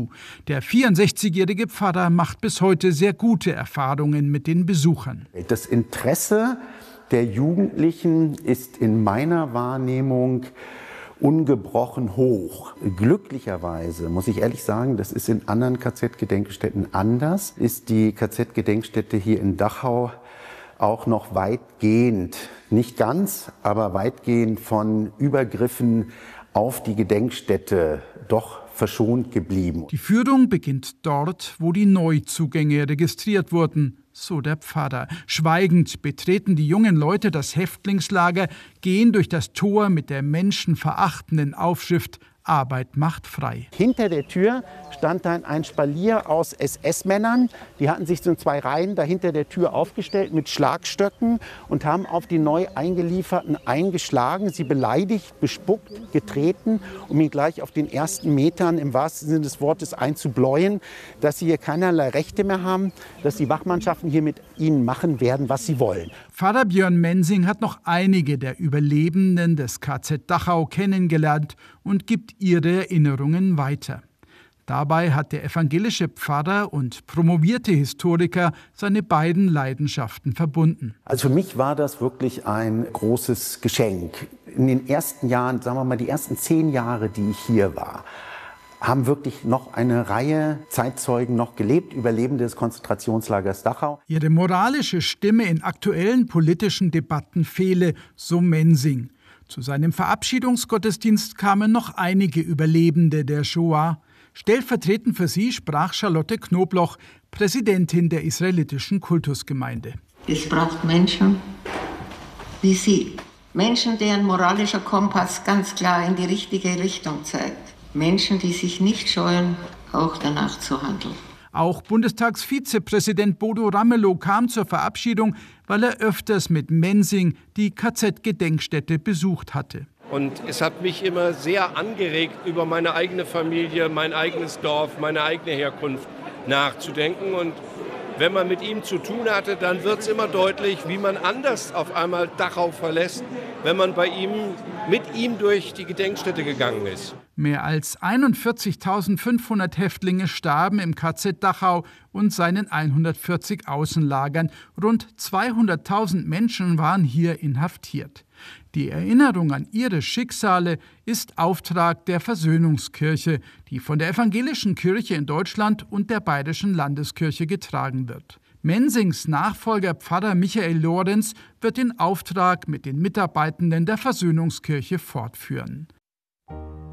zu. Der 64-jährige Pfarrer macht bis heute sehr gute Erfahrungen mit den Besuchern. Das Interesse der Jugendlichen ist in meiner Wahrnehmung ungebrochen hoch. Glücklicherweise, muss ich ehrlich sagen, das ist in anderen KZ-Gedenkstätten anders, ist die KZ-Gedenkstätte hier in Dachau auch noch weitgehend, nicht ganz, aber weitgehend von Übergriffen auf die Gedenkstätte doch verschont geblieben. Die Führung beginnt dort, wo die Neuzugänge registriert wurden, so der Pfarrer. Schweigend betreten die jungen Leute das Häftlingslager, gehen durch das Tor mit der menschenverachtenden Aufschrift Arbeit macht frei. Hinter der Tür stand dann ein Spalier aus SS-Männern. Die hatten sich so in 2 Reihen dahinter der Tür aufgestellt mit Schlagstöcken und haben auf die neu Eingelieferten eingeschlagen, sie beleidigt, bespuckt, getreten, um ihn gleich auf den ersten Metern im wahrsten Sinne des Wortes einzubläuen, dass sie hier keinerlei Rechte mehr haben, dass die Wachmannschaften hier mit ihnen machen werden, was sie wollen. Pfarrer Björn Mensing hat noch einige der Überlebenden des KZ Dachau kennengelernt und gibt ihre Erinnerungen weiter. Dabei hat der evangelische Pfarrer und promovierte Historiker seine beiden Leidenschaften verbunden. Also für mich war das wirklich ein großes Geschenk. In den ersten Jahren, sagen wir mal die ersten 10 Jahre, die ich hier war, haben wirklich noch eine Reihe Zeitzeugen noch gelebt, Überlebende des Konzentrationslagers Dachau. Ihre moralische Stimme in aktuellen politischen Debatten fehle, so Mensing. Zu seinem Verabschiedungsgottesdienst kamen noch einige Überlebende der Shoah. Stellvertretend für sie sprach Charlotte Knobloch, Präsidentin der israelitischen Kultusgemeinde. Es braucht Menschen wie Sie. Menschen, deren moralischer Kompass ganz klar in die richtige Richtung zeigt. Menschen, die sich nicht scheuen, auch danach zu handeln. Auch Bundestagsvizepräsident Bodo Ramelow kam zur Verabschiedung, weil er öfters mit Mensing die KZ-Gedenkstätte besucht hatte. Und es hat mich immer sehr angeregt, über meine eigene Familie, mein eigenes Dorf, meine eigene Herkunft nachzudenken. Und wenn man mit ihm zu tun hatte, dann wird es immer deutlich, wie man anders auf einmal Dachau verlässt, wenn man mit ihm durch die Gedenkstätte gegangen ist. Mehr als 41.500 Häftlinge starben im KZ Dachau und seinen 140 Außenlagern. Rund 200.000 Menschen waren hier inhaftiert. Die Erinnerung an ihre Schicksale ist Auftrag der Versöhnungskirche, die von der Evangelischen Kirche in Deutschland und der Bayerischen Landeskirche getragen wird. Mensings Nachfolger Pfarrer Michael Lorenz wird den Auftrag mit den Mitarbeitenden der Versöhnungskirche fortführen.